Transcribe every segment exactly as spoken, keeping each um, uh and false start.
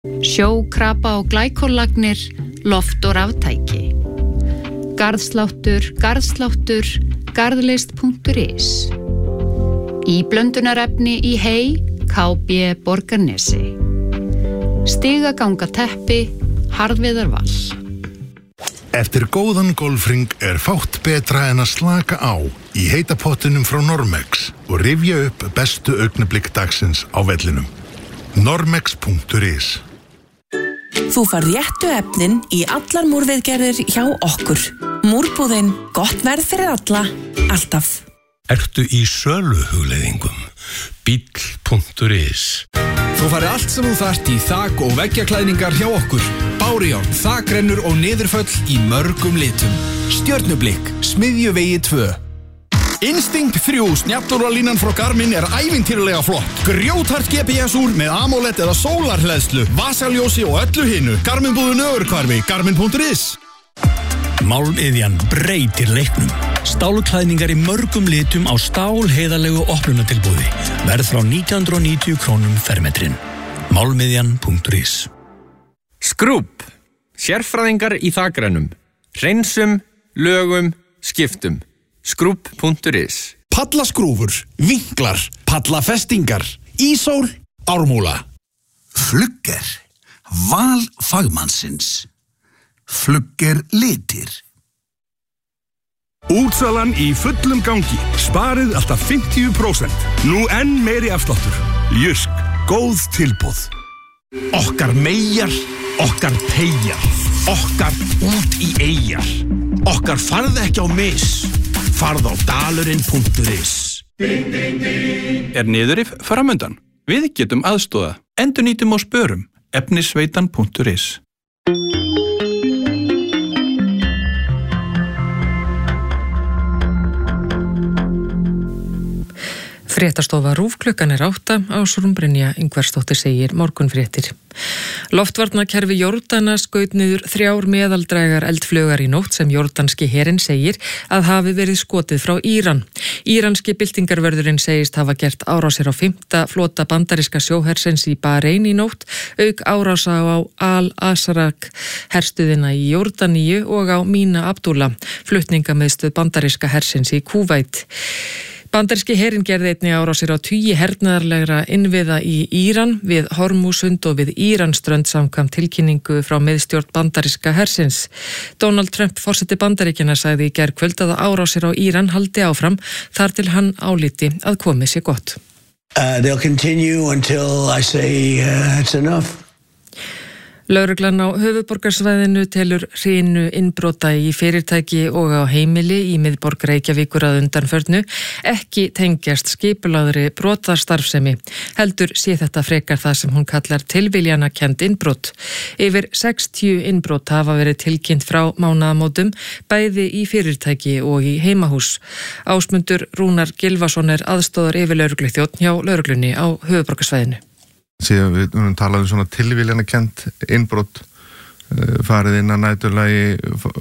Sjó, krapa og glækollagnir, loft og raftæki. Garðsláttur, garðsláttur, garðlist punktur is. Íblöndunarefni í hey, K B Borgarnesi. Stigaganga teppi, harðviðarvall. Eftir góðan golfring er fátt betra en að slaka á í heita pottinum frá Normex og rifja upp bestu augnablik dagsins á vellinum. Normex punktur is. Þú fær réttu efnin í allar múrviðgerðir hjá okkur. Múrbúðin, gott verð fyrir alla, alltaf. Ertu í söluhugleiðingum? Bíll punktur is. Þú færði allt sem þú þarft í þak- og veggjaklæðningar hjá okkur. Bárujárn, þakrennur og niðurföll í mörgum litum. Stjörnublikk, Smiðjuvegi tvö. Instinct þrjú snjallúralínan frá Garmin er ævintýrlega flott. Grjóthart G P S-úr með AMOLED eða sólarhleðslu, vasaljósi og öllu hinu. Garmin búðu Ögurhvarfi, Garmin punktur is. Málmiðjan breytir leiknum. Stálklæðningar í mörgum litum á stálheiðarlegu opnunatilboði. Verð frá nítján hundruð og níutíu krónum fermetrin. Málmiðjan punktur is. Skrúbb. Sérfræðingar í þakrennum. Hreinsum, lögum, skiptum. Skrúbb punktur is. Pallaskrúfur, vinklar, pallafestingar, ísól, ármúla. Flugger. Val fagmannsins. Flugger litir. Útsalan í fullum gangi. Sparið alltaf fimmtíu prósent. Nú enn meiri afsláttur. Jysk, góð tilboð. Okkar meyjar, okkar peyjar. Okkar út í eyjar. Okkar farð ekki á mis. Farð á dalurinn punktur is. Er niðurrif framundan? Við getum aðstoða. Endurnýtum og spörum. efnisveitan punktur is. Fréttastofa RÚV klukkan er átta, Ásrún Brynja Ingvarsdóttir segir morgunfréttir. Loftvarnakerfi Jordana skaut niður þrjár meðaldrægar eldflaugar í nótt sem jordanski herinn segir að hafi verið skotið frá Íran. Íranski byltingarvörðurinn segist hafa gert árásir á fimmta flota bandaríska sjóhersins í Bahrein í nótt, auk árása á Al-Azraq herstuðina í Jordaníu og á Mina Abdullah, flutningamiðstöð bandaríska hersins í Kúveit. Bandaríski herinn gerði einnig árásir á tugi hernaðarlegra innviða í Íran, við Hormúsund og við Íranströnd samkvæmt tilkynningu frá miðstjórn bandaríska hersins. Donald Trump, forseti Bandaríkjanna, sagði í gærkvöld að árásir á Íran haldi áfram þar til hann álíti að komið sé gott. Uh, they'll continue until I say uh, it's enough. Lögreglan á höfuðborgarsvæðinu telur hrinu innbrota í fyrirtæki og á heimili í miðborg Reykjavíkur að undanförnu ekki tengjast skipulagðri brotastarfsemi. Heldur sé þetta frekar það sem hún kallar tilviljanakennd innbrot. Yfir sextíu innbrot hafa verið tilkynnt frá mánaðamótum, bæði í fyrirtæki og í heimahús. Ásmundur Rúnar Gylfason er aðstóðar yfirlögregluþjónn hjá lögreglunni á höfuðborgarsvæðinu. Síðan við um, talaðum svona tilviljanakennt innbrot, farið inn að næturlagi,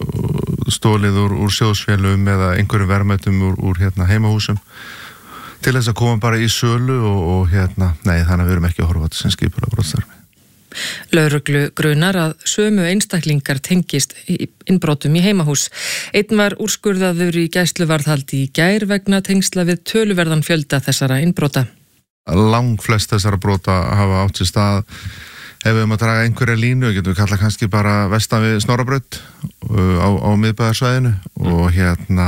stólið úr, úr sjóðsfélum eða einhverjum verðmætum úr, úr hérna, heimahúsum til þess að koma bara í sölu og, og hérna, nei þannig að við erum ekki að horfa á þetta sem skipulega brotastarfi. Lögreglu grunar að sömu einstaklingar tengist innbrotum í heimahús. Einn var úrskurðaður í gæsluvarðhaldi í gær vegna tengsla við töluverðan fjölda þessara innbrota. Lang flest þessara brota hafa átt sér stað ef við um að draga einhverja línu, getum við kalla kannski bara vestan við Snorrabraut á, á miðbæðarsvæðinu og hérna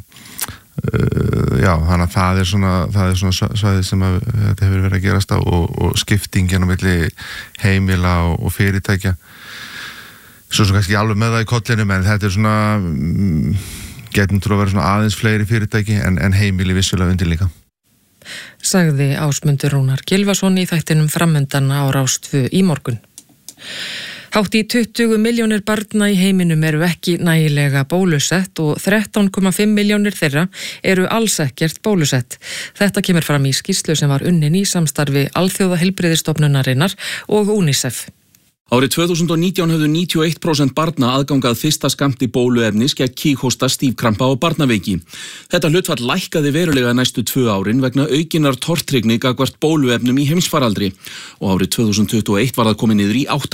uh, já, þannig að það er svona, það er svona svæði sem að, þetta hefur verið að gerast á og, og skiptingin á milli heimila og, og fyrirtækja svo sem kannski alveg með það í kollinum en þetta er svona um, getum til að vera svona aðeins fleiri fyrirtæki en, en heimili vissulega undir líka. Sagði Ásmundur Rúnar Gylfason í þættinum Framundan á Rás tvö í morgun. Hátt í tuttugu milljónir barna í heiminum eru ekki nægilega bólusett og þrettán komma fimm milljónir þeirra eru alls ekkert bólusett. Þetta kemur fram í skýrslu sem var unnin í samstarfi Alþjóðaheilbrigðisstofnunarinnar og UNICEF. Árið tvö þúsund og nítján höfðu níutíu og eitt prósent barna aðgangað fyrsta skammti bóluefnis gegn kíghósta, stífkrampa og barnaveiki. Þetta hlutfall lækkaði verulega næstu tvö árin vegna aukinnar tortryggni gagnvart bóluefnum í heimsfaraldri og árið tvö þúsund tuttugu og eitt var það komið niður í átta